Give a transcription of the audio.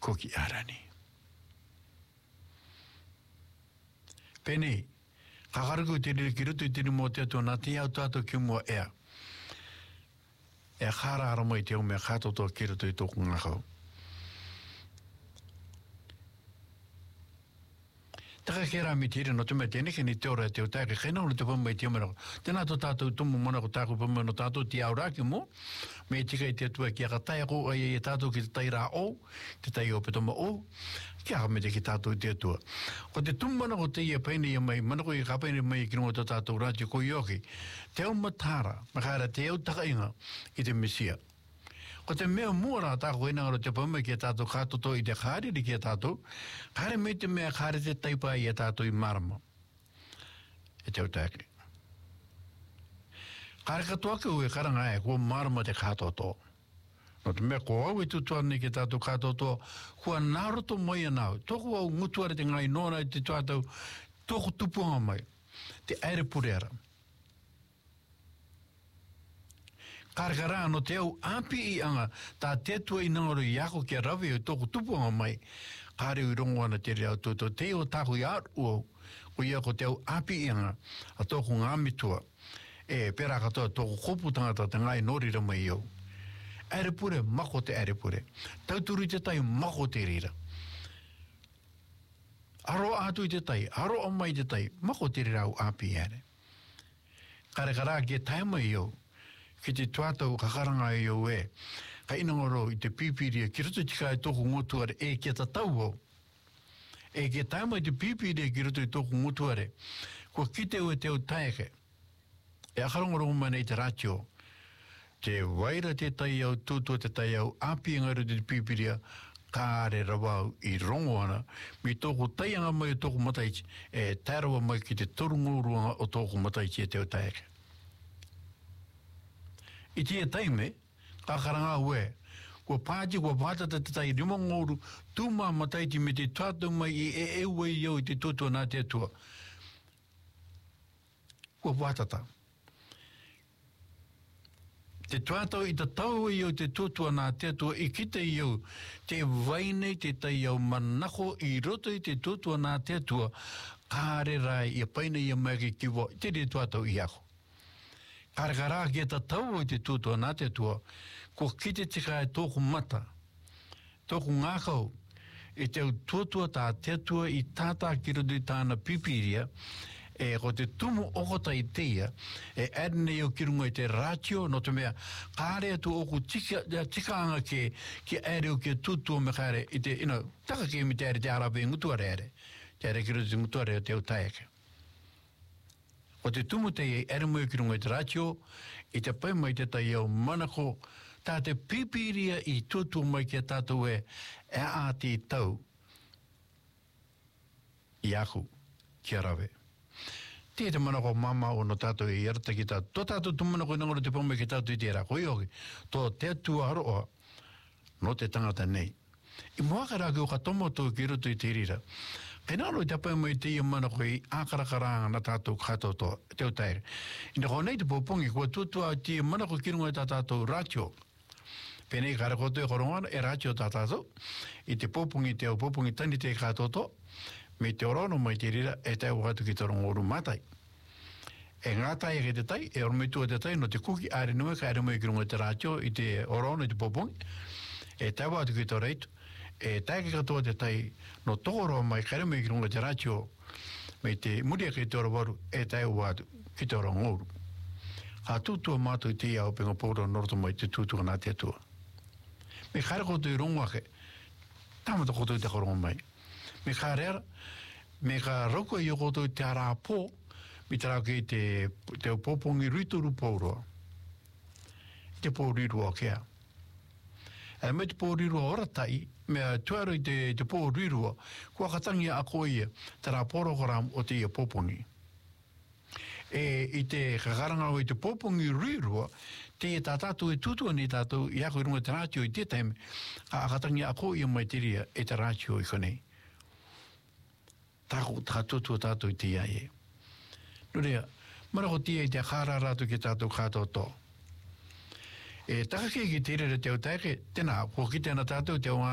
koki arani. Pene, kakaraku te kirutu te mo te ato nā te au tātou ki mua ea. E khara ara mai te o mea katoto kirutu I tōku ngakau. Taka kera mi tira no tume tēne ke ni te ora te o tāke kena o te pamai te omera. Tēnā tō tātou tumu mana ko tāku pamai no tātou te auraki mo. Me tika I te atua ki aka tai ako ai e tātou ki te tai rā o, te tai o petoma o. Ki aka me te ki tātou te atua. Ko te tumu mana ko te ia paine ia mai, mana ko I ka paine mai ki nunga tō tātou rāti ko ioki. Te au matara, makaara te au takainga I te mesia. Ko te mea mua rā tāko inangaro te pamai ki tātou kātoto I te kāriri ki tātou, kāre me te mea kāre te taipa I tātou I marama. E te au tāke. Kāre katoake ue karanga e kua marama te kātoto. No te mea ko au tutuane ki tātou kātoto, kua nāroto mai anau. Toko au ngutuare te ngai nōna I te tātou, toko tupuanga mai. Te aere pureara. Karakara no te au api I anga, tā te tua I nangaro I ako kia rawe o tōku tupuanga mai, kāre ui rongo ana te reo tōtō, te o tāku I atu au, ko ia ko te au api I anga, a tōku ngāmitua, e pera katoa tōku kopu tangata te ngai norira mai iau. Arepure, mako te arepure. Tauturi te tai, mako te rira. Aro atu I te tai, aro o mai te tai, mako te rira au api ere. Karakara kia taima iau, ki te tuatau kakaranga I o e, ka inangaro I te pipiria, ki rutu tika I tōku ngotuare, e kia tatau o. E kia taima I te pipiria ki rutu I tōku ngotuare, kua ki te ue te au taeke, e akarongaro mana I te ratio, te waira te tai au, tūtua te tai au, api ngaru te pipiria, kāre rawau I rongo ana, mi tōku taianga mai o tōku mataichi, e tārawa mai ki te torungoruanga o tōku mataichi e te au taeke. I tia taime, kakaranga ue, kua pāti, kua pātata te tai rima ngoru, tūmā mataiti me te tātou mai I ewe iau I te tūtua nā te atua. Kua pātata. Te tātou I te tau iau te tūtua nā te atua, I kita iau, te waine te tai iau manako I roto I te tūtua nā te atua, kāre rai I paina I mai ki kiwa, te re tātou I ako. Karakara ki ta tau o te tūtua nā te tua, ko kite tika e tōku mata, tōku ngākau, I te au tūtua tā te tua I tātā ki rutu I tāna pipiria, e ko te tumu okota I teia, e adne o kirunga I te ratio, no te mea, kāre atu oku tikaanga ki ere o ki tūtua me kāre, I te, taka ki mi te are te arape ngutuare ere, te are ki rutu ngutuare o te au taeke. O te tumu te ere mo ki runga I te ratio, I te pai mai te tai au manako, tā te pipiria I tūtu mai ki a tātou e a te tau I aku ki a rawe. Te manako mama o no tātou I arata ki tātou. Tō tātou tumanako I nangaro te pai mai ki tātou I te rā. Koioki, tō te atua aroa no te tangata nei. I moakara ki o ka tomo tō ki rutu I te rira. Penalo I te pai mai te ia mana koe ākarakaranga na tātou kātou tō, te o taere. I nako nei te pōpongi, kua tūtua te ia mana koe kirunga I tā tātou rātio. Penei kāre koto e korongana, e rātio tā tātou. I te pōpongi, te au pōpongi tani te kātou tō, me te orono mai te rira, e te au hatu ki te rongoru mātai. E ngātai e te tai, e ormeitua te tai, no te kuki āre nui, ka āre mai kirunga te rātio, I te orono, I te pōpongi, e te au hatu ki te reitu, e taike katoa te tai no tōroa mai kareme ki runga te ratio me te muria ki te ora waru e tai wātu ki te ora ngoru. Ka tūtua mātou I te iau penga pōra noroto mai te tūtua nā te atua. Me kare koto I rongwake, tamata koto I te koronga mai. Me kare ara, me ka rauko I koto I te ara pō, mi te rauke I te pōpongi ritoru pōroa. Te pōrirua kea. E me te pōrirua ora tai, mea tuaro I te pōrirua, kua katangi a koe ia, te rā pōrokoram o te ia pōpongi. E I te kakaranga o I te pōpongi rirua, te ia tātātou e tūtua ni tātou, I ako I runga te rātio I te taime, a katangi a koe ia mai te ria e te rātio I konei. Tāko tā tūtua tātou I te ia e. Nurea, marako tia I te kāra rātou ki tātou kātou tō. E takake ki te rere te au taike, tēnā, ko ki tēnā tātou te au